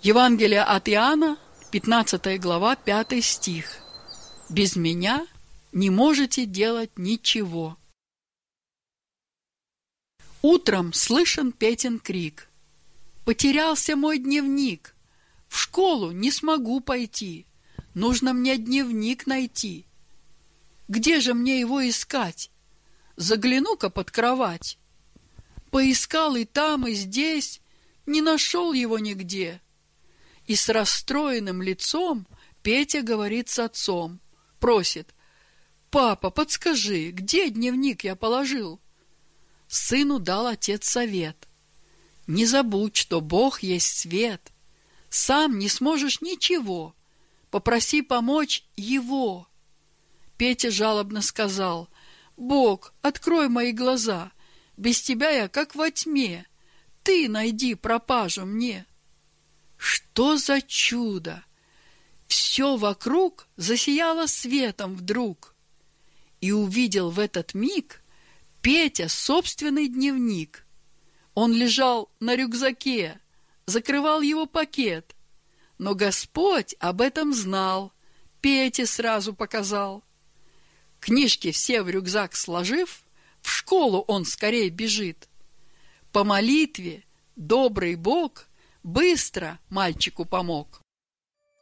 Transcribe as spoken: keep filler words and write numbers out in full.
Евангелие от Иоанна, пятнадцатая глава, пятый стих. «Без меня не можете делать ничего». Утром слышен Петин крик: «Потерялся мой дневник, в школу не смогу пойти, нужно мне дневник найти. Где же мне его искать? Загляну-ка под кровать». Поискал и там, и здесь, не нашел его нигде. И с расстроенным лицом Петя говорит с отцом, просит: «Папа, подскажи, где дневник я положил?» Сыну дал отец совет: «Не забудь, что Бог есть свет. Сам не сможешь ничего, попроси помочь Его». Петя жалобно сказал: «Бог, открой мои глаза, без тебя я как во тьме, ты найди пропажу мне». Что за чудо! Все вокруг засияло светом вдруг, и увидел в этот миг Петя собственный дневник. Он лежал на рюкзаке, закрывал его пакет, но Господь об этом знал, Пете сразу показал. Книжки все в рюкзак сложив, в школу он скорей бежит. По молитве добрый Бог быстро мальчику помог.